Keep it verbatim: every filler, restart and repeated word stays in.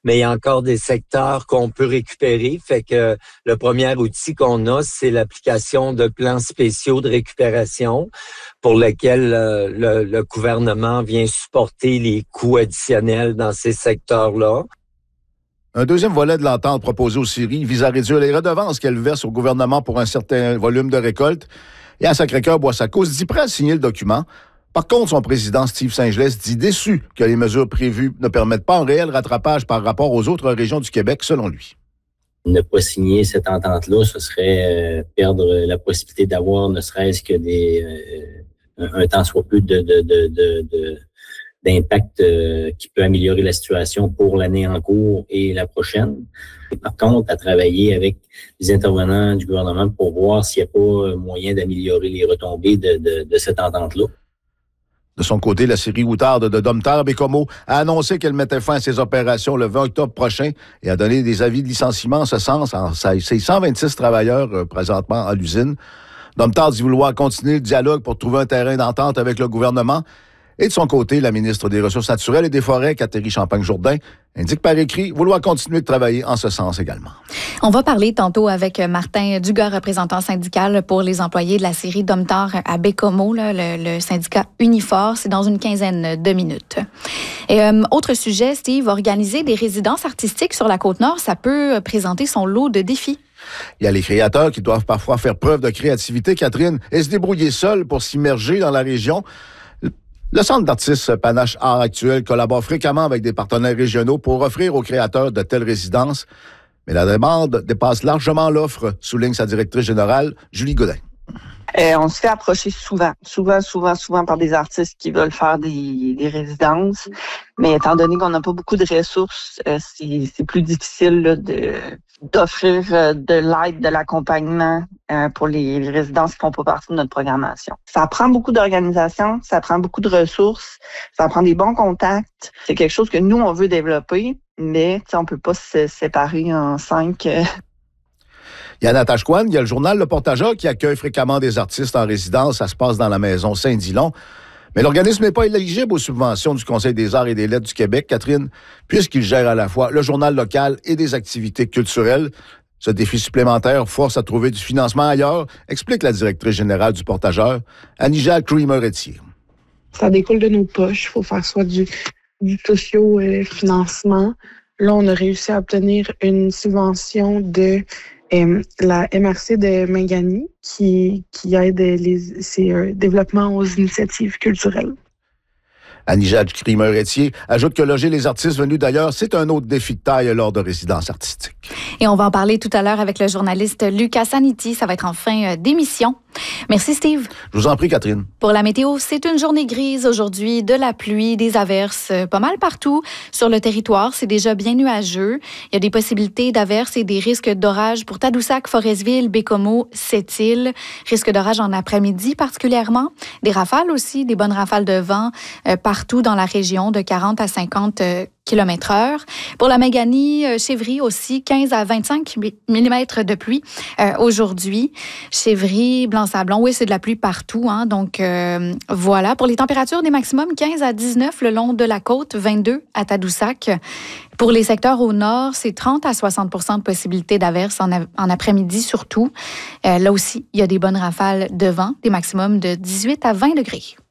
mais il y a encore des secteurs qu'on peut récupérer. Fait que le premier outil qu'on a, c'est l'application de plans spéciaux de récupération pour lesquels euh, le, le gouvernement vient supporter les coûts additionnels dans ces secteurs-là. Un deuxième volet de l'entente proposée aux scieries vise à réduire les redevances qu'elle verse au gouvernement pour un certain volume de récolte. Et à Sacré-Cœur-Bois-Sacos dit prêt à signer le document. Par contre, son président, Steve Saint-Gelais, dit déçu que les mesures prévues ne permettent pas un réel rattrapage par rapport aux autres régions du Québec, selon lui. Ne pas signer cette entente-là, ce serait euh, perdre la possibilité d'avoir ne serait-ce que des euh, un, un tant soit peu de, de, de, de, de d'impact euh, qui peut améliorer la situation pour l'année en cours et la prochaine. Et par contre, à travailler avec les intervenants du gouvernement pour voir s'il n'y a pas moyen d'améliorer les retombées de, de, de cette entente-là. De son côté, la scierie Outarde de Domtar-Bécomo a annoncé qu'elle mettait fin à ses opérations le vingt octobre prochain et a donné des avis de licenciement en ce sens à ses cent vingt-six travailleurs euh, présentement à l'usine. Domtar dit vouloir continuer le dialogue pour trouver un terrain d'entente avec le gouvernement. Et de son côté, la ministre des Ressources naturelles et des Forêts, Catherine Champagne-Jourdain, indique par écrit vouloir continuer de travailler en ce sens également. On va parler tantôt avec Martin Dugas, représentant syndical pour les employés de la scierie Domtar à Bécomo, là, le, le syndicat Unifor. C'est dans une quinzaine de minutes. Et, euh, autre sujet, Steve, organiser des résidences artistiques sur la Côte-Nord, ça peut présenter son lot de défis. Il y a les créateurs qui doivent parfois faire preuve de créativité, Catherine, et se débrouiller seuls pour s'immerger dans la région. Le Centre d'artistes Panache Art Actuel collabore fréquemment avec des partenaires régionaux pour offrir aux créateurs de telles résidences. Mais la demande dépasse largement l'offre, souligne sa directrice générale, Julie Godin. Euh, on se fait approcher souvent, souvent, souvent, souvent par des artistes qui veulent faire des, des résidences. Mais étant donné qu'on n'a pas beaucoup de ressources, euh, c'est, c'est plus difficile là, de, d'offrir euh, de l'aide, de l'accompagnement euh, pour les, les résidences qui font pas partie de notre programmation. Ça prend beaucoup d'organisation, ça prend beaucoup de ressources, ça prend des bons contacts. C'est quelque chose que nous, on veut développer, mais on peut pas se séparer en cinq... Euh, Il y a Natashquan, il y a le journal Le Portageur qui accueille fréquemment des artistes en résidence. Ça se passe dans la maison Saint-Dillon. Mais l'organisme n'est pas éligible aux subventions du Conseil des arts et des lettres du Québec, Catherine, puisqu'il gère à la fois le journal local et des activités culturelles. Ce défi supplémentaire force à trouver du financement ailleurs, explique la directrice générale du Portageur, Anija Creamer-Etier. Ça découle de nos poches. Il faut faire soit du, du socio-financement. Là, on a réussi à obtenir une subvention de Euh, la M R C de Mingani qui, qui aide les, ses euh, développements aux initiatives culturelles. Anija Creamer-Etier ajoute que loger les artistes venus d'ailleurs, c'est un autre défi de taille lors de résidences artistiques. Et on va en parler tout à l'heure avec le journaliste Lucas Saniti. Ça va être en fin d'émission. Merci, Steve. Je vous en prie, Catherine. Pour la météo, c'est une journée grise aujourd'hui, de la pluie, des averses pas mal partout sur le territoire. C'est déjà bien nuageux. Il y a des possibilités d'averses et des risques d'orage pour Tadoussac, Forestville, Bécomo, Sept-Îles. Risque d'orage en après-midi particulièrement. Des rafales aussi, des bonnes rafales de vent euh, partout dans la région de quarante à cinquante euh, kilomètres heure. Pour la Méganie, euh, Chevry aussi, quinze à vingt-cinq millimètres de pluie euh, aujourd'hui. Chevry, Blanc-Sablon, oui, c'est de la pluie partout. Hein, donc, euh, voilà. Pour les températures des maximums, quinze à dix-neuf le long de la côte, vingt-deux à Tadoussac. Pour les secteurs au nord, c'est trente à soixante pour cent de possibilité d'averses en, a- en après-midi surtout. Euh, là aussi, il y a des bonnes rafales de vent, des maximums de dix-huit à vingt degrés.